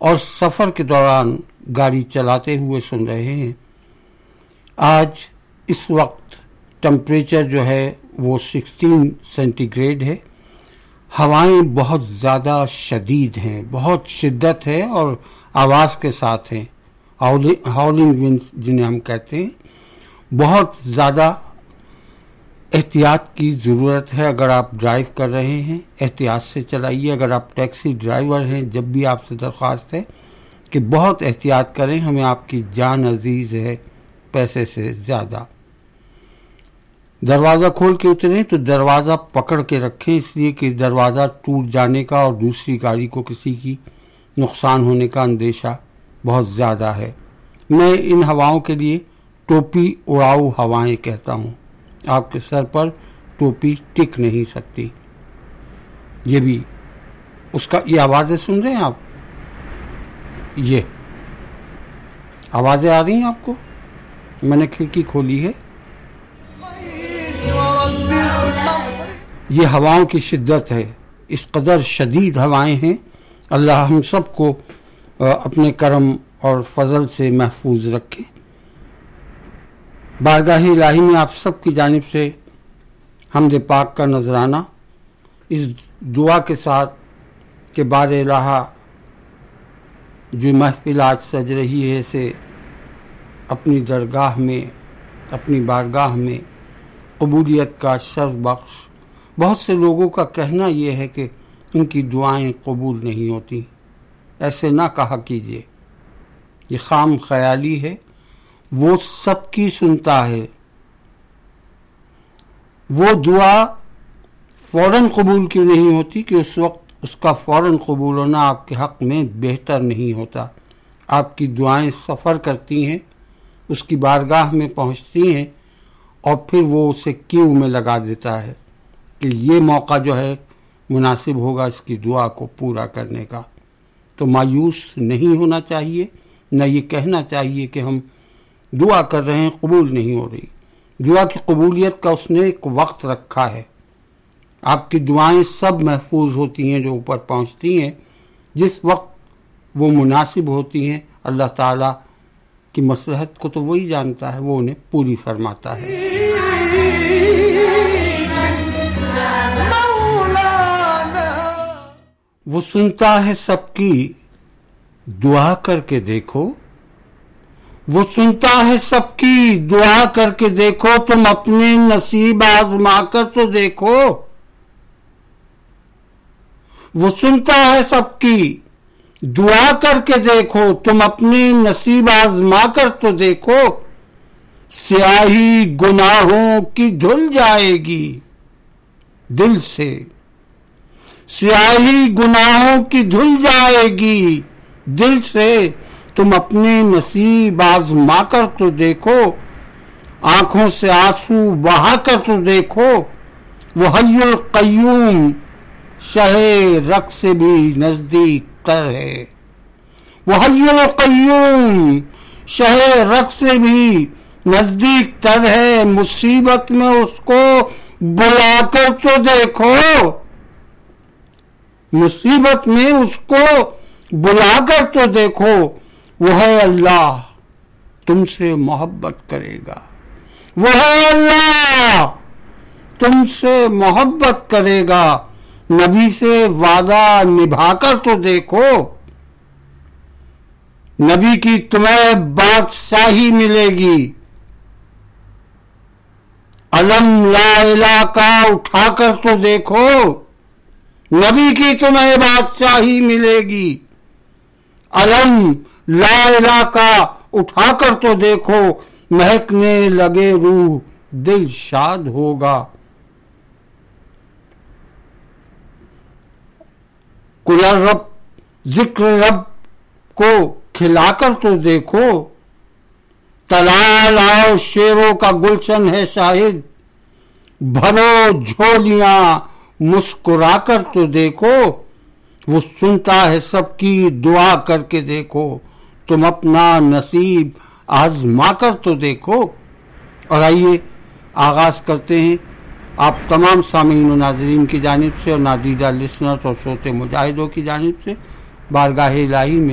اور سفر کے دوران گاڑی چلاتے ہوئے سن رہے ہیں۔ آج اس وقت ٹمپریچر جو ہے وہ 16 سینٹی گریڈ ہے۔ ہوائیں بہت زیادہ شدید ہیں، بہت شدت ہے اور آواز کے ساتھ ہیں، ہاؤلنگ ونڈ جنہیں ہم کہتے ہیں۔ بہت زیادہ احتیاط کی ضرورت ہے۔ اگر آپ ڈرائیو کر رہے ہیں احتیاط سے چلائیے۔ اگر آپ ٹیکسی ڈرائیور ہیں جب بھی آپ سے درخواست ہے کہ بہت احتیاط کریں، ہمیں آپ کی جان عزیز ہے پیسے سے زیادہ۔ دروازہ کھول کے اتریں تو دروازہ پکڑ کے رکھیں، اس لیے کہ دروازہ ٹوٹ جانے کا اور دوسری گاڑی کو کسی کی نقصان ہونے کا اندیشہ بہت زیادہ ہے۔ میں ان ہوائوں کے لیے ٹوپی اڑاؤ ہوائیں کہتا ہوں۔ آپ کے سر پر ٹوپی ٹک نہیں سکتی۔ یہ بھی اس کا یہ آوازیں سن رہے ہیں آپ، یہ آوازیں آ رہی ہیں آپ کو؟ میں نے کھڑکی کھولی ہے۔ یہ ہواؤں کی شدت ہے، اس قدر شدید ہوائیں ہیں۔ اللہ ہم سب کو اپنے کرم اور فضل سے محفوظ رکھے۔ بارگاہ الہی میں آپ سب کی جانب سے حمد پاک کا نذرانہ اس دعا کے ساتھ کہ بار الہ جو محفل آج سج رہی ہے اسے اپنی درگاہ میں، اپنی بارگاہ میں قبولیت کا شرف بخش۔ بہت سے لوگوں کا کہنا یہ ہے کہ ان کی دعائیں قبول نہیں ہوتی، ایسے نہ کہا کیجیے، یہ خام خیالی ہے۔ وہ سب کی سنتا ہے۔ وہ دعا فوراً قبول کیوں نہیں ہوتی کہ اس وقت اس کا فوراً قبول ہونا آپ کے حق میں بہتر نہیں ہوتا۔ آپ کی دعائیں سفر کرتی ہیں، اس کی بارگاہ میں پہنچتی ہیں اور پھر وہ اسے کیو میں لگا دیتا ہے کہ یہ موقع جو ہے مناسب ہوگا اس کی دعا کو پورا کرنے کا۔ تو مایوس نہیں ہونا چاہیے، نہ یہ کہنا چاہیے کہ ہم دعا کر رہے ہیں قبول نہیں ہو رہی۔ دعا کی قبولیت کا اس نے ایک وقت رکھا ہے۔ آپ کی دعائیں سب محفوظ ہوتی ہیں جو اوپر پہنچتی ہیں، جس وقت وہ مناسب ہوتی ہیں اللہ تعالیٰ کی مصلحت کو تو وہی جانتا ہے، وہ انہیں پوری فرماتا ہے۔ وہ سنتا ہے سب کی دعا کر کے دیکھو، وہ سنتا ہے سب کی دعا کر کے دیکھو، تم اپنے نصیب آزما کر تو دیکھو۔ وہ سنتا ہے سب کی دعا کر کے دیکھو، تم اپنے نصیب آزما کر تو دیکھو۔ سیاہی گناہوں کی دھل جائے گی دل سے، سیاہی گناہوں کی دھل جائے گی دل سے، تم اپنے نصیب آزما کر تو دیکھو۔ آنکھوں سے آنسو بہا کر تو دیکھو۔ وہ حی القیوم شہ رق سے بھی نزدیک تر ہے، وہ حی القیوم شہ رق سے بھی نزدیک تر ہے۔ مصیبت میں اس کو بلا کر تو دیکھو، مصیبت میں اس کو بلا کر تو دیکھو۔ وہ ہے اللہ تم سے محبت کرے گا، وہ ہے اللہ تم سے محبت کرے گا۔ نبی سے وعدہ نبھا کر تو دیکھو، نبی کی تمہیں بادشاہی ملے گی۔ علم لا الہ کا اٹھا کر تو دیکھو، نبی کی تمہیں بادشاہی ملے گی۔ علم لا الہ کا اٹھا کر تو دیکھو، مہکنے لگے روح دل شاد ہوگا۔ کل رب ذکر رب کو کھلا کر تو دیکھو، تلال آؤ شیروں کا گلشن ہے شاہد، بھرو جھولیاں مسکرا کر تو دیکھو۔ وہ سنتا ہے سب کی دعا کر کے دیکھو، تم اپنا نصیب آزما کر تو دیکھو۔ اور آئیے آغاز کرتے ہیں آپ تمام سامعین و ناظرین کی جانب سے اور نادیدہ لسنرز اور سوتے مجاہدوں کی جانب سے بارگاہ الہی میں